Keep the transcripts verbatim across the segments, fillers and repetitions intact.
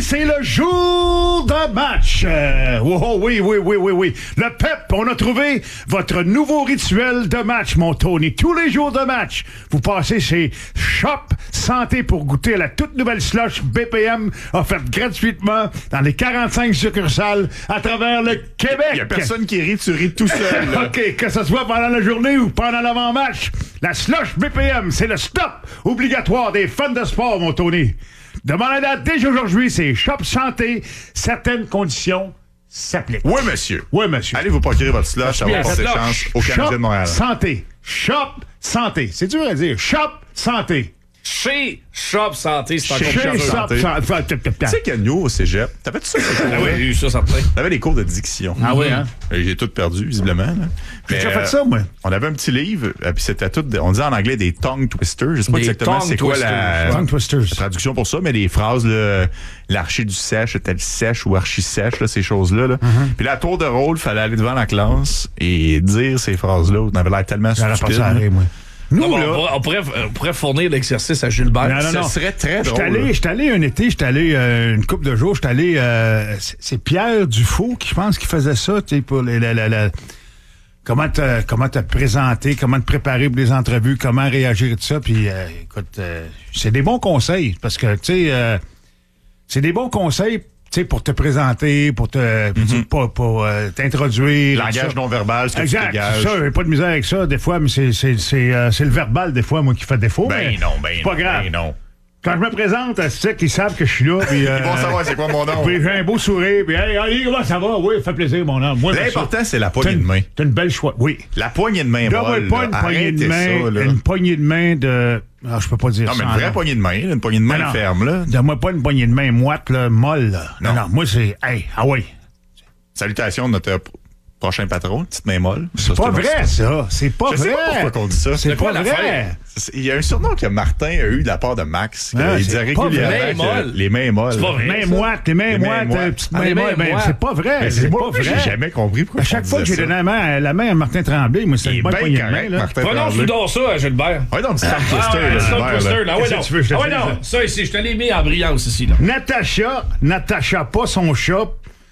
c'est le jour de match. Euh, oh, oui, oui, oui, oui, oui. Le P E P, on a trouvé votre nouveau rituel de match, mon Tony. Tous les jours de match, vous passez chez Shop Santé pour goûter à la toute nouvelle slush B P M offerte gratuitement dans les quarante-cinq succursales à travers le Québec. Il n'y a personne qui rit, tu ris tout seul. OK, que ce soit pendant la journée ou pendant l'avant-match, la slush B P M, c'est le stop obligatoire des fans de sport, mon Tony. Demande la date dès aujourd'hui, c'est Shop Santé. Certaines conditions s'appliquent. Oui, monsieur. Oui, monsieur. Allez vous procurer votre slush, ça va Bien, porter chance au Canadien de Montréal. Shop Santé. Shop Santé. C'est dur à dire. Shop Santé. Chez Shop Santé, c'est encore Chez plus Shop cher. Santé. Tu sais que nous, au cégep, t'avais-tu ça? Ah oui, j'ai eu ça, certain. T'avais des cours de diction. Ah oui, hein? Et j'ai tout perdu, visiblement. Là. J'ai Mais, déjà fait euh, ça, moi. On avait un petit livre, euh, puis c'était tout, on disait en anglais des tongue twisters. Je sais pas Des exactement tongue c'est quoi twisters. la, Tongue twisters. la traduction pour ça, mais des phrases, là, l'archi du sèche, était le sèche ou archi-sèche, là, ces choses-là. Là. Mm-hmm. Puis là, à tour de rôle, il fallait aller devant la classe et dire ces phrases-là. On avait l'air tellement J'aurais pas stupide. ça arrêt, moi. Nous, Non, là... on, pourrait, on, pourrait, on pourrait fournir l'exercice à Gilbert. Non, non, non. Ce serait très J'étais drôle. allé, j'étais allé un été, j'étais allé euh, une couple de jours, j'étais allé... Euh, c'est, c'est Pierre Dufault qui, je pense, qui faisait ça, tu sais, pour les... la, la, la, comment te, comment te présenter, comment te préparer pour les entrevues, comment réagir et tout ça. Puis, euh, écoute, euh, c'est des bons conseils, parce que, tu sais, euh, c'est des bons conseils, tu sais, pour te présenter, pour te mm-hmm. pour, pour euh, t'introduire. Langage non-verbal, ce que exact, tu dégages. c'est ça, j'ai pas de misère avec ça, des fois, mais c'est, c'est, c'est, euh, c'est le verbal, des fois, moi, qui fait défaut. Ben mais non, ben c'est non, pas grave. ben non. Quand je me présente, c'est ça qu'ils savent que je suis là. Puis, euh, Ils vont savoir c'est quoi mon nom. puis j'ai un beau sourire. Puis, hey, allez, comment ça va? Oui, ça fait plaisir, mon homme. Moi, L'important, ça. c'est la T'as poignée une, de main. t'as une belle choix. Oui. La poignée de main Donne-moi molle. pas là. une poignée de Arrêtez main. ça, là. Une poignée de main de. Ah, je peux pas dire Non, ça. mais une vraie non. poignée de main, là, une poignée de main Non, non. ferme, là. Donne-moi pas une poignée de main moite, là, molle. Là. Non, Non. non, moi, c'est. Hey, ah oui. Salutations de notre prochain patron, petite main molle. C'est pas vrai, ça. C'est pas Je vrai. sais pas pourquoi on dit ça. C'est C'est quoi pas l'affaire? vrai. C'est- Il y a un surnom que Martin a eu de la part de Max. Ah, il c'est disait pas vrai. régulièrement Main que molle. les mains molles. C'est pas vrai. Main ça. moite, les mains Les mains moites, moites. euh, petite Ah, main les mains moite. Ben, moites. c'est pas vrai. Mais C'est moi, pas moi, vrai. j'ai jamais compris pourquoi À chaque on fois que j'ai disait donné la main, la main à Martin Tremblay, moi, c'est Il est une bonne bien poignée de main, correct, là. Martin Prononce Tremblay. donc ça, à Gilbert. Ouais, donc, c'est un Ah twister, ouais, là, c'est un Gilbert, twister, là. là. Ah ouais, Qu'est-ce non. que tu veux, je te Ah ouais, dis, non. ça? Ça ici, je te l'ai mis en brillance ici, là. Natacha n'attacha pas son chat,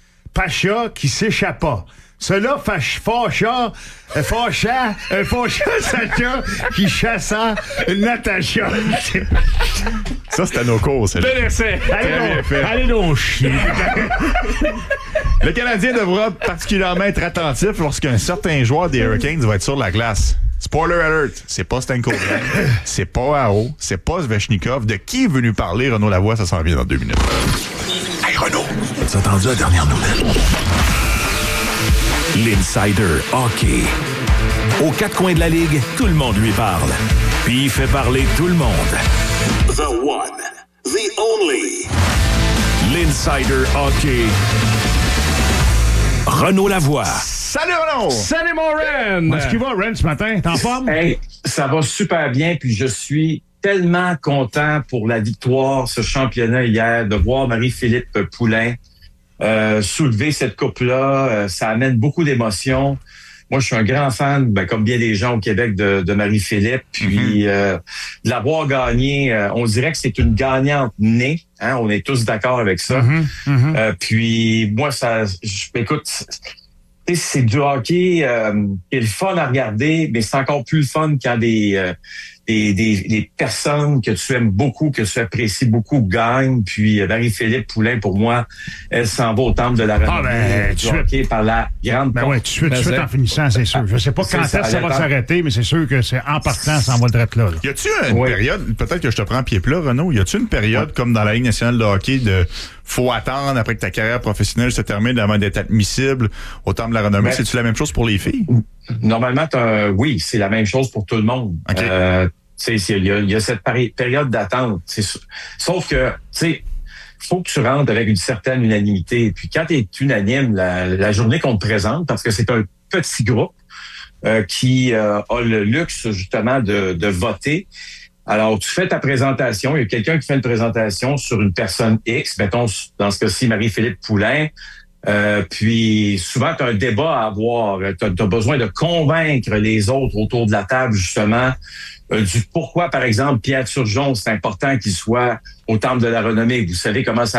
Pacha qui s'échappa. Cela fâche- fâcha, euh, fâcha, euh, fâcha Sacha qui chassa Natacha. Ça, c'était nos cours, c'est Bel essai. Allez Très bien donc, fait. allez donc chier. Le Canadien devra particulièrement être attentif lorsqu'un certain joueur des Hurricanes va être sur la glace. Spoiler alert, c'est pas Stankovic, c'est pas A O, c'est pas Svechnikov. De qui est venu parler Renaud Lavoie? Ça s'en vient dans deux minutes. Hey Renaud, as-tu entendu la dernière nouvelle? L'Insider Hockey. Aux quatre coins de la Ligue, tout le monde lui parle. Puis il fait parler tout le monde. The one, the only. L'Insider Hockey. Renaud Lavoie. Salut Renaud! Salut, mon Ren. Est-ce qu'il va, Ren, ce matin? T'es en forme? Hey, ça va super bien, puis je suis tellement content pour la victoire, ce championnat hier, de voir Marie-Philippe Poulin euh, soulever cette coupe-là. Euh, ça amène beaucoup d'émotions. Moi, je suis un grand fan, ben, comme bien des gens au Québec, de, de Marie-Philippe. Puis, mm-hmm. euh, de l'avoir gagné, euh, on dirait que c'est une gagnante née. Hein, on est tous d'accord avec ça. Mm-hmm. Mm-hmm. Euh, puis, moi, ça, je, écoute, c'est du hockey euh, qui est le fun à regarder, mais c'est encore plus le fun quand des, euh, des, des, des personnes que tu aimes beaucoup, que tu apprécies beaucoup gagnent. Puis, euh, Marie-Philippe Poulin, pour moi, elle s'en va au temple de la renommée Ah, ben, du tu- hockey par la grande Ben porte. ouais, tout de suite, tout de Ben, suite c'est- en finissant, c'est sûr. Je sais pas C'est quand ça, est-ce que ça va attends. s'arrêter, mais c'est sûr que c'est en partant, ça en va direct là. là. Y a-tu une Oui. période, peut-être que je te prends pied plat, Renaud, y a-tu une période comme dans la Ligue nationale de hockey de faut attendre après que ta carrière professionnelle se termine avant d'être admissible au temple de la renommée? Ben, C'est-tu la même chose pour les filles? Normalement, t'as un- oui, c'est la même chose pour tout le monde. OK. Euh, tu sais, il y a, il y a cette pari- période d'attente. c'est sûr. Sauf que, tu sais, faut que tu rentres avec une certaine unanimité. Puis quand tu es unanime, la, la journée qu'on te présente, parce que c'est un petit groupe euh, qui euh, a le luxe justement de, de voter. Alors, tu fais ta présentation, il y a quelqu'un qui fait une présentation sur une personne X, mettons, dans ce cas-ci, Marie-Philippe Poulin. Euh, puis souvent, tu as un débat à avoir. Tu as besoin de convaincre les autres autour de la table, justement, euh, du pourquoi, par exemple, Pierre Turgeon, c'est important qu'il soit au temple de la renommée. Vous savez comment ça